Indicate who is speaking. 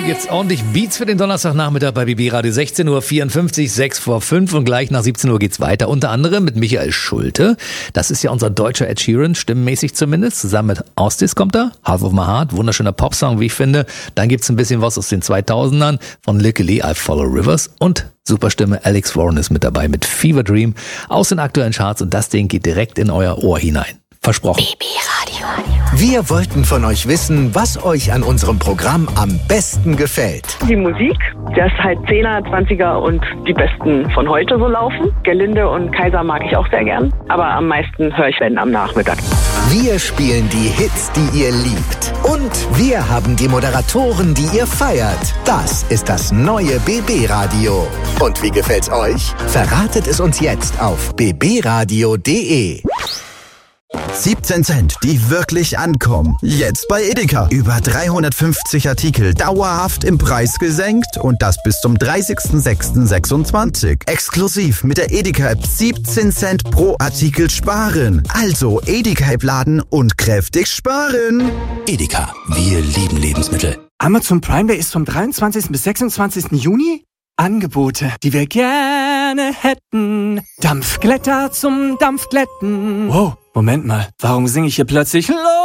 Speaker 1: gibt's ordentlich Beats für den Donnerstagnachmittag bei BB Radio. 16:54 Uhr, 6 vor 5 und gleich nach 17 Uhr geht's weiter. Unter anderem mit Michael Schulte. Das ist ja unser deutscher Ed Sheeran, stimmenmäßig zumindest. Zusammen mit Austis kommt er. Half of My Heart, wunderschöner Popsong, wie ich finde. Dann gibt's ein bisschen was aus den 2000ern von Lick Lee, I Follow Rivers. Und Superstimme Alex Warren ist mit dabei mit Fever Dream aus den aktuellen Charts. Und das Ding geht direkt in euer Ohr hinein. Versprochen.
Speaker 2: BB Radio.
Speaker 3: Wir wollten von euch wissen, was euch an unserem Programm am besten gefällt.
Speaker 4: Die Musik, dass halt 10er, 20er und die besten von heute so laufen. Gerlinde und Kaiser mag ich auch sehr gern, aber am meisten höre ich wenn am Nachmittag.
Speaker 3: Wir spielen die Hits, die ihr liebt. Und wir haben die Moderatoren, die ihr feiert. Das ist das neue BB Radio. Und wie gefällt's euch? Verratet es uns jetzt auf bbradio.de.
Speaker 5: 17 Cent, die wirklich ankommen. Jetzt bei Edeka. Über 350 Artikel dauerhaft im Preis gesenkt und das bis zum 30.06.26. Exklusiv mit der Edeka-App 17 Cent pro Artikel sparen. Also Edeka-App laden und kräftig sparen.
Speaker 6: Edeka, wir lieben Lebensmittel.
Speaker 7: Amazon Prime Day ist vom 23. bis 26. Juni? Angebote, die wir gerne hätten. Dampfglätter zum Dampfglätten. Wow, Moment mal, warum singe ich hier plötzlich